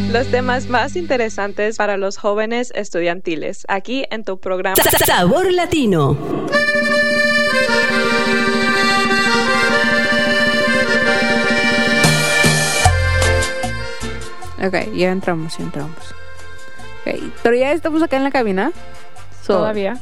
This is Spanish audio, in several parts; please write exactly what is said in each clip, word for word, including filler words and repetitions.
Los temas más interesantes para los jóvenes estudiantiles, aquí en tu programa Sabor Latino. Ok, ya entramos, ya entramos. Okay, pero ya estamos acá en la cabina. So, Todavía.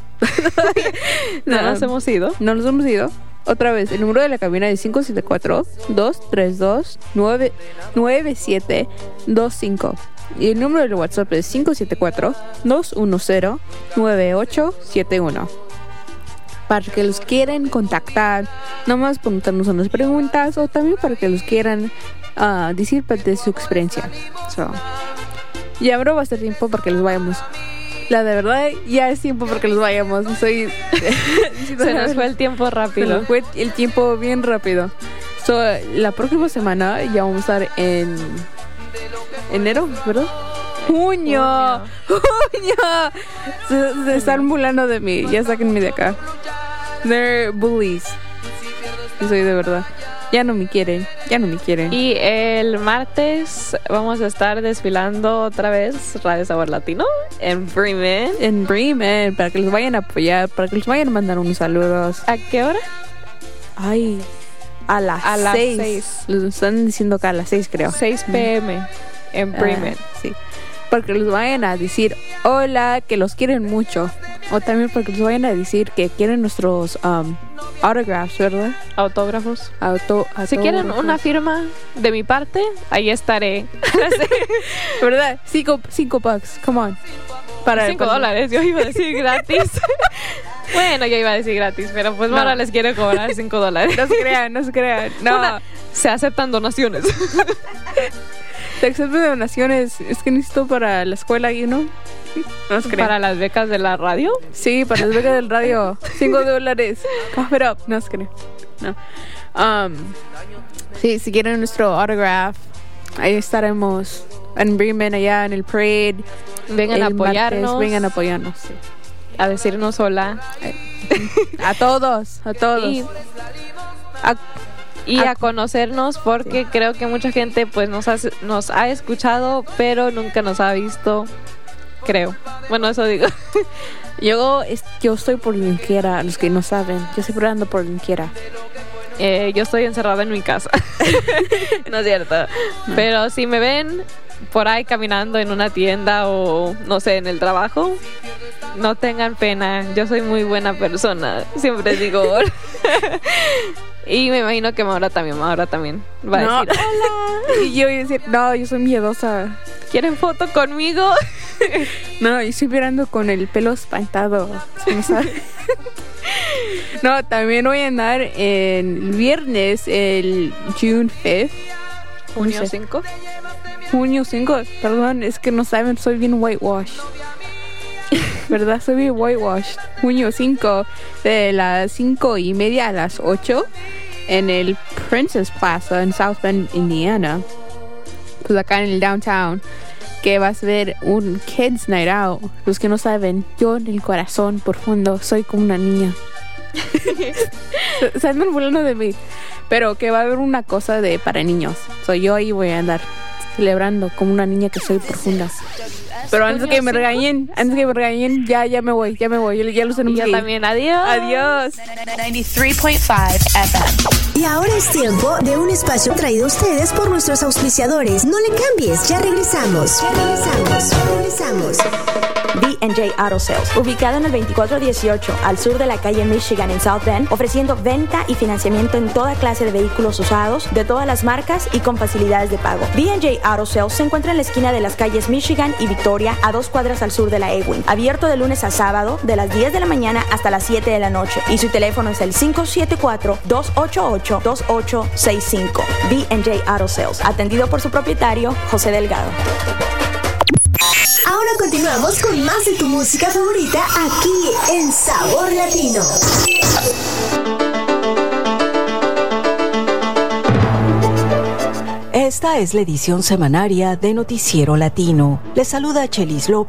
no, no nos hemos ido. No nos hemos ido. Otra vez, el número de la cabina es cinco siete cuatro, dos tres dos, nueve siete dos cinco. Y el número del WhatsApp es cinco siete cuatro, dos uno cero, nueve ocho siete uno. Para que los quieran contactar, nomás preguntarnos unas preguntas o también para que los quieran uh, decir de su experiencia. So, ya ahora va a ser tiempo para que los vayamos. La de verdad, ya es tiempo porque los vayamos. Soy Se nos fue el tiempo rápido. Se nos fue el tiempo bien rápido. So, la próxima semana ya vamos a estar en enero, ¿verdad? Junio. Junio. Se, se están burlando de mí. Ya sáquenme de acá. They're bullies. Yo soy de verdad. Ya no me quieren, ya no me quieren. Y el martes vamos a estar desfilando otra vez Radio Sabor Latino en Bremen. En Bremen, para que los vayan a apoyar, para que les vayan a mandar unos saludos. ¿A qué hora? Ay, a las a las seis. seis. Los están diciendo que a las seis, creo. seis p.m. en Bremen. Uh, sí. Porque los vayan a decir hola, que los quieren mucho. O también porque los vayan a decir que quieren nuestros um, autographs, ¿verdad? Autógrafos. Auto, si quieren una firma de mi parte, ahí estaré. ¿Verdad? Cinco, cinco bucks, come on. Para, cinco para... dólares, yo iba a decir gratis. Bueno, yo iba a decir gratis, pero pues no. Ahora les quiero cobrar cinco dólares. No se crean, no se crean. No. Una, se aceptan donaciones. Te aceptan donaciones. Es que necesito para la escuela, you know. No se crean. ¿Para las becas de la radio? Sí, para las becas del radio. Cinco dólares. Cough it up. No se crean. No. Um, sí, si quieren nuestro autograph, ahí estaremos en Bremen, allá en el parade. Vengan a apoyarnos. Martes, vengan a apoyarnos. Sí. A decirnos hola. A todos, a todos. Y a, y a conocernos, porque sí. Creo que mucha gente pues nos ha, nos ha escuchado, pero nunca nos ha visto. Creo. Bueno, eso digo. Yo, es, yo estoy por Linquiera, los que no saben. Yo estoy probando por Linquiera. Eh, yo estoy encerrada en mi casa. No es cierto. No. Pero si me ven por ahí caminando en una tienda o no sé, en el trabajo, no tengan pena. Yo soy muy buena persona. Siempre digo hola. Y me imagino que Maura también, Maura también va no. a decir hola. Y yo voy a decir, no, yo soy miedosa. ¿Quieren foto conmigo? No, yo estoy mirando con el pelo espantado. No, también voy a andar el viernes, el June fifth. Junio cinco. Junio cinco, perdón, es que no saben, soy bien whitewashed. ¿Verdad? Soy bien whitewashed. Junio cinco, de las cinco y media a las ocho, en el Princess Plaza en South Bend, Indiana. Pues acá en el downtown, que vas a ver un Kids Night Out. Los que no saben, yo en el corazón profundo soy como una niña. Se andan burlando de mí. Pero que va a haber una cosa de para niños. Soy yo ahí voy a andar celebrando como una niña que soy profunda. Pero antes que me regañen, antes que me regañen, ya, ya me voy, ya me voy. Ya, ya los tenemos. Y yo que también, adiós. Adiós. noventa y tres punto cinco F M. Y ahora es tiempo de un espacio traído a ustedes por nuestros auspiciadores. No le cambies, ya regresamos. Ya regresamos, ya regresamos. B and J Auto Sales, ubicado en el veinticuatro dieciocho al sur de la calle Michigan en South Bend, ofreciendo venta y financiamiento en toda clase de vehículos usados, de todas las marcas y con facilidades de pago. B and J Auto Sales se encuentra en la esquina de las calles Michigan y Victoria, a dos cuadras al sur de la Ewing, abierto de lunes a sábado, de las diez de la mañana hasta las siete de la noche, y su teléfono es el cinco siete cuatro, dos ocho ocho, dos ocho seis cinco. B and J Auto Sales, atendido por su propietario, José Delgado. Ahora continuamos con más de tu música favorita aquí en Sabor Latino. Esta es la edición semanaria de Noticiero Latino. Les saluda Chelis López.